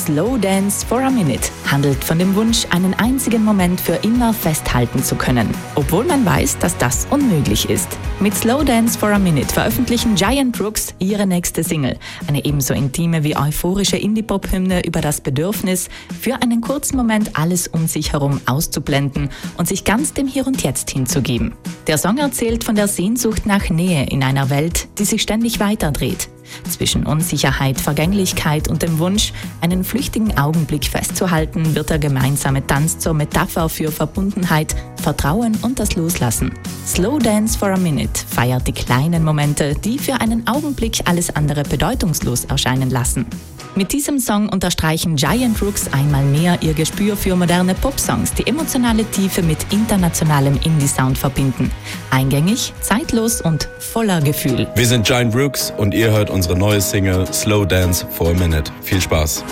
Slow Dance for a Minute handelt von dem Wunsch, einen einzigen Moment für immer festhalten zu können, obwohl man weiß, dass das unmöglich ist. Mit Slow Dance for a Minute veröffentlichen Giant Rooks ihre nächste Single, eine ebenso intime wie euphorische Indie-Pop-Hymne über das Bedürfnis, für einen kurzen Moment alles um sich herum auszublenden und sich ganz dem Hier und Jetzt hinzugeben. Der Song erzählt von der Sehnsucht nach Nähe in einer Welt, die sich ständig weiterdreht. Zwischen Unsicherheit, Vergänglichkeit und dem Wunsch, einen flüchtigen Augenblick festzuhalten, wird der gemeinsame Tanz zur Metapher für Verbundenheit, Vertrauen und das Loslassen. Slow Dance for a Minute feiert die kleinen Momente, die für einen Augenblick alles andere bedeutungslos erscheinen lassen. Mit diesem Song unterstreichen Giant Rooks einmal mehr ihr Gespür für moderne Popsongs, die emotionale Tiefe mit internationalem Indie-Sound verbinden. Eingängig, zeitlos und voller Gefühl. Wir sind Giant Rooks und ihr hört unsere neue Single Slow Dance for a Minute. Viel Spaß!